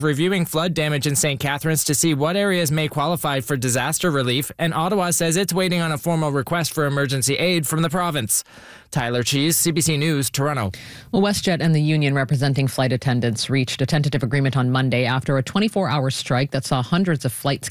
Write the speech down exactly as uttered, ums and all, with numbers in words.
reviewing flood damage in Saint Catharines to see what areas may qualify for disaster relief, and Ottawa says it's waiting on a formal request for emergency aid from the province. Tyler Cheese, C B C News, Toronto. Well, WestJet and the union representing flight attendants reached a tentative agreement on Monday after a twenty-four hour strike that saw hundreds of flights